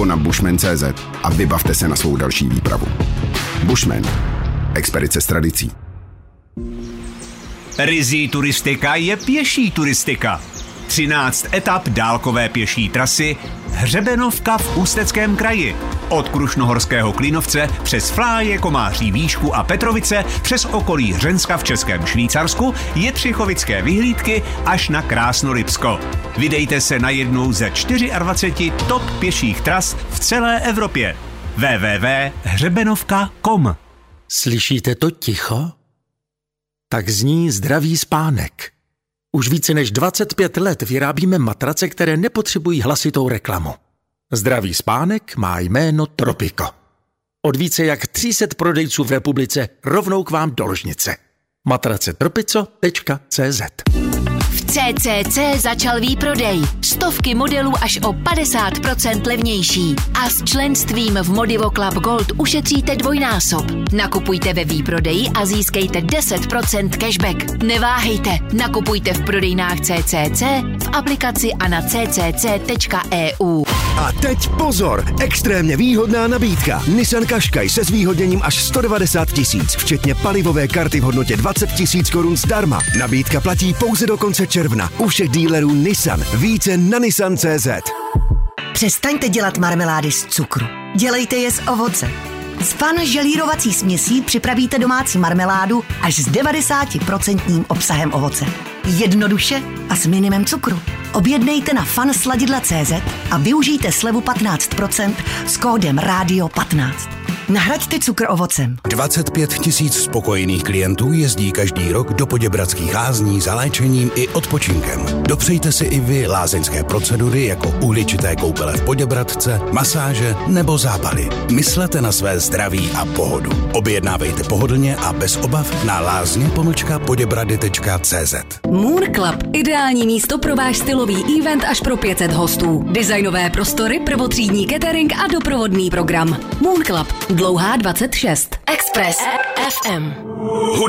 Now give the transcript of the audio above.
nebo na bushman.cz a vybavte se na svou další výpravu. Bushman. Expedice s tradicí. Ryzí turistika je pěší turistika. 13 etap dálkové pěší trasy Hřebenovka v Ústeckém kraji. Od Krušnohorského Klínovce přes Fláje, Komáří Výšku a Petrovice přes okolí Hřenska v Českém Švýcarsku, Jetřichovické vyhlídky až na Krásnolipsko. Vydejte se na jednu ze 24 top pěších tras v celé Evropě. www.hřebenovka.com. Slyšíte to ticho? Tak zní Zdravý spánek. Už více než 25 let vyrábíme matrace, které nepotřebují hlasitou reklamu. Zdravý spánek má jméno Tropico. Od více jak 300 prodejců v republice rovnou k vám do ložnice. matracetropico.cz. V CCC začal výprodej. Stovky modelů až o 50% levnější. A s členstvím v Modivo Club Gold ušetříte dvojnásob. Nakupujte ve výprodeji a získejte 10% cashback. Neváhejte, nakupujte v prodejnách CCC, v aplikaci a na ccc.eu. A teď pozor, extrémně výhodná nabídka. Nissan Qashqai se zvýhodněním až 190 000, včetně palivové karty v hodnotě 20 000 korun zdarma. Nabídka platí pouze do konce června u všech dílerů Nissan. Více na nissan.cz. Přestaňte dělat marmelády z cukru. Dělejte je z ovoce. S Fun želírovací směsí připravíte domácí marmeládu až s 90% obsahem ovoce. Jednoduše a s minimem cukru. Objednejte na funsladidla.cz a využijte slevu 15% s kódem RÁDIO 15. Nahraďte cukr ovocem. 25 000 spokojených klientů jezdí každý rok do Poděbradských lázní za léčením i odpočinkem. Dopřejte si i vy lázeňské procedury jako uhličité koupele v Poděbradce, masáže nebo zábaly. Myslete na své zdraví a pohodu. Objednávejte pohodlně a bez obav na lázně-poděbrady.cz. Moon Club. Ideální místo pro váš stylový event až pro 500 hostů. Designové prostory, prvotřídní catering a doprovodný program. Moon Club. Dlouhá 26. Express FM.